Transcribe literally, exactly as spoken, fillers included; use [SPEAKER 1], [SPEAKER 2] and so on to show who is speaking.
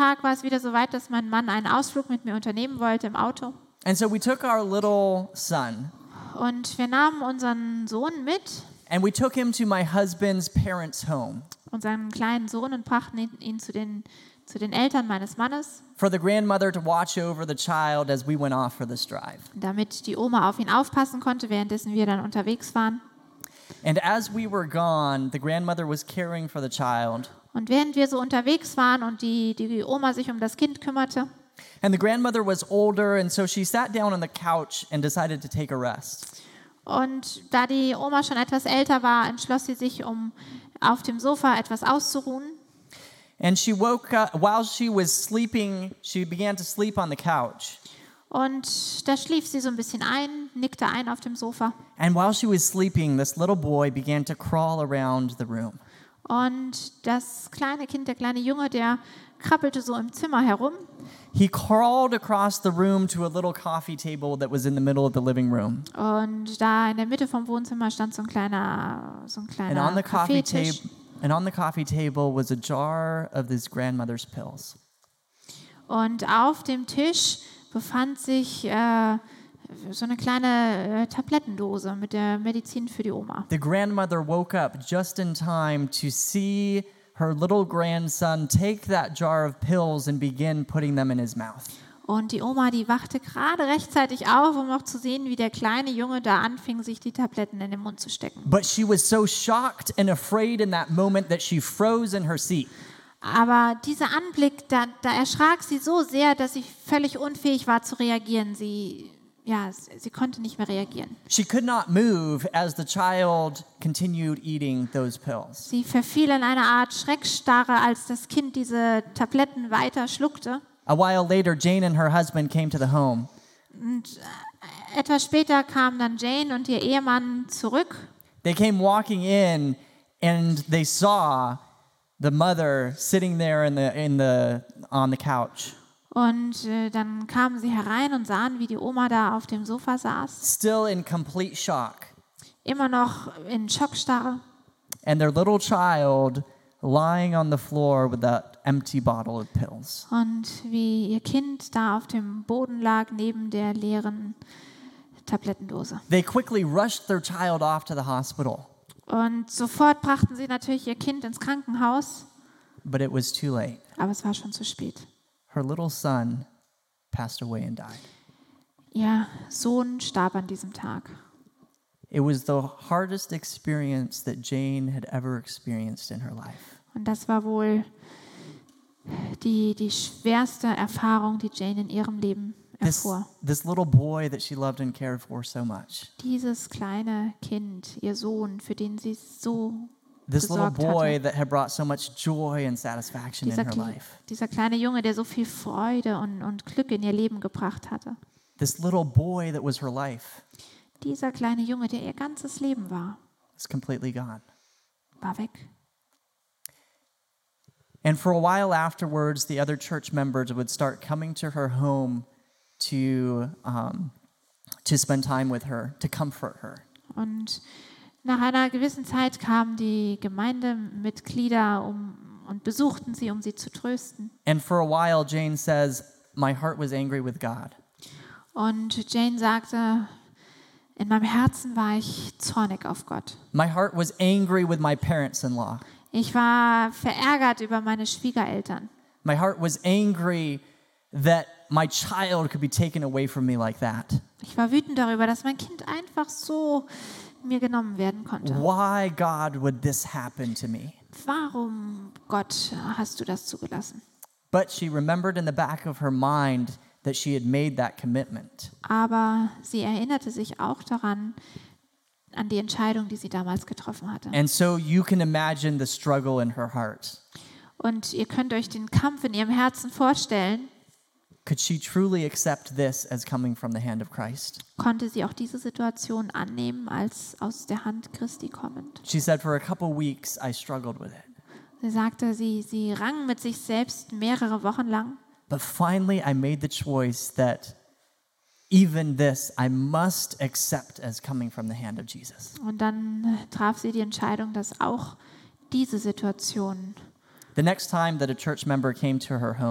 [SPEAKER 1] Tag war es wieder so weit, dass mein Mann einen Ausflug mit mir unternehmen wollte im Auto.
[SPEAKER 2] And so we took our little son
[SPEAKER 1] Und wir nahmen unseren Sohn mit,
[SPEAKER 2] and we took him to my husband's parents' home
[SPEAKER 1] unseren kleinen Sohn, und brachten ihn, ihn zu den, zu den Eltern meines Mannes,
[SPEAKER 2] for the grandmother to watch over the child as we went off for this drive.
[SPEAKER 1] damit die Oma auf ihn aufpassen konnte, währenddessen wir dann unterwegs waren.
[SPEAKER 2] And as we were gone, the grandmother was caring for the child.
[SPEAKER 1] Und während wir so unterwegs waren und die, die Oma sich um das Kind kümmerte,
[SPEAKER 2] And the grandmother was older, and so she sat down on the couch and decided to take a rest.
[SPEAKER 1] und da die Oma schon etwas älter war, entschloss sie sich, um auf dem Sofa etwas auszuruhen.
[SPEAKER 2] And she woke up, while she was sleeping, she began to sleep on the couch.
[SPEAKER 1] Und da schlief sie so ein bisschen ein, nickte ein auf dem Sofa.
[SPEAKER 2] And while she was sleeping, this little boy began to crawl around the room.
[SPEAKER 1] Und das kleine Kind, der kleine Junge, der krabbelte so im Zimmer herum.
[SPEAKER 2] He crawled across the room to a little coffee table that was in the middle of the living room.
[SPEAKER 1] Und da in der Mitte vom Wohnzimmer stand so ein kleiner, so ein
[SPEAKER 2] And
[SPEAKER 1] kleiner
[SPEAKER 2] on the coffee
[SPEAKER 1] Kaffeetisch.
[SPEAKER 2] table, and on the coffee table was a jar of his grandmother's pills.
[SPEAKER 1] Und auf dem Tisch befand sich äh, so eine kleine äh, Tablettendose mit der Medizin für die Oma.
[SPEAKER 2] The grandmother woke up just in time to see her little grandson take that jar of pills and begin putting them in his mouth.
[SPEAKER 1] Und die Oma, die wachte gerade rechtzeitig auf, um auch zu sehen, wie der kleine Junge da anfing, sich die Tabletten in den Mund zu stecken.
[SPEAKER 2] But she was so shocked and afraid in that moment that she froze in her seat.
[SPEAKER 1] Aber dieser Anblick, da, da erschrak sie so sehr, dass sie völlig unfähig war zu reagieren. Sie, ja, sie konnte nicht mehr reagieren.
[SPEAKER 2] She could not move as the child continued eating those pills.
[SPEAKER 1] Sie verfiel in eine Art Schreckstarre, als das Kind diese Tabletten weiter schluckte.
[SPEAKER 2] A while later, Jane and her husband came to the home.
[SPEAKER 1] Und äh, etwas später kamen dann Jane und ihr Ehemann zurück.
[SPEAKER 2] They came walking in and they saw the mother sitting there in the in the on the couch,
[SPEAKER 1] Und äh, dann kamen sie herein und sahen, wie die Oma da auf dem Sofa saß,
[SPEAKER 2] still in complete shock,
[SPEAKER 1] immer noch in Schockstarre.
[SPEAKER 2] and their little child lying on the floor with that empty bottle of pills.
[SPEAKER 1] Und wie ihr Kind da auf dem Boden lag, neben der leeren Tablettendose.
[SPEAKER 2] They quickly rushed their child off to the hospital,
[SPEAKER 1] Und sofort brachten sie natürlich ihr Kind ins Krankenhaus,
[SPEAKER 2] but it was too late.
[SPEAKER 1] aber es war schon zu spät.
[SPEAKER 2] Her little son passed away and died.
[SPEAKER 1] Ihr Sohn starb an diesem Tag.
[SPEAKER 2] It was the hardest experience that Jane had ever experienced in her life.
[SPEAKER 1] Und das war wohl die, die schwerste Erfahrung, die Jane in ihrem Leben
[SPEAKER 2] This,
[SPEAKER 1] erfuhr.
[SPEAKER 2] this little boy that she loved and cared for so much.
[SPEAKER 1] Dieses kleine Kind, ihr Sohn, für den sie so
[SPEAKER 2] This little
[SPEAKER 1] gesorgt
[SPEAKER 2] boy
[SPEAKER 1] hatte.
[SPEAKER 2] that had brought so much joy and satisfaction in
[SPEAKER 1] Dieser,
[SPEAKER 2] her
[SPEAKER 1] Kle-
[SPEAKER 2] life.
[SPEAKER 1] dieser kleine Junge, der so viel Freude und, und Glück in ihr Leben gebracht hatte.
[SPEAKER 2] This little boy that was her life
[SPEAKER 1] Dieser kleine Junge, der ihr ganzes Leben war,
[SPEAKER 2] is completely gone.
[SPEAKER 1] war weg.
[SPEAKER 2] And for a while afterwards, the other church members would start coming to her home to um, to spend time with her, to comfort her.
[SPEAKER 1] Und nach einer gewissen Zeit kamen die Gemeindemitglieder um, und besuchten sie, um sie zu trösten.
[SPEAKER 2] And for a while, Jane says, my heart was angry with God.
[SPEAKER 1] Und Jane sagte, in meinem Herzen war ich zornig auf Gott.
[SPEAKER 2] My heart was angry with my parents-in-law.
[SPEAKER 1] Ich war verärgert über meine Schwiegereltern.
[SPEAKER 2] My heart was angry that my child could be taken away from me like that.
[SPEAKER 1] Ich war wütend darüber, dass mein Kind einfach so mir genommen werden konnte.
[SPEAKER 2] Why, God, would this happen to me?
[SPEAKER 1] Warum, Gott, hast du das zugelassen?
[SPEAKER 2] But she remembered in the back of her mind that she had made that commitment.
[SPEAKER 1] Aber sie erinnerte sich auch daran, an die Entscheidung, die sie damals getroffen hatte.
[SPEAKER 2] And so you can imagine the struggle in her heart.
[SPEAKER 1] Und ihr könnt euch den Kampf in ihrem Herzen vorstellen.
[SPEAKER 2] Could she truly accept this as coming from the hand of Christ?
[SPEAKER 1] Konnte sie auch diese Situation annehmen, als aus der Hand Christi kommend?
[SPEAKER 2] She said, for a couple weeks, I struggled with it.
[SPEAKER 1] Sie sagte, sie, sie rang mit sich selbst mehrere Wochen lang.
[SPEAKER 2] But finally, I made the choice that even this I must accept as coming from the hand of Jesus.
[SPEAKER 1] Und dann traf sie die Entscheidung, dass auch diese Situation
[SPEAKER 2] The next time that a church member came to her home,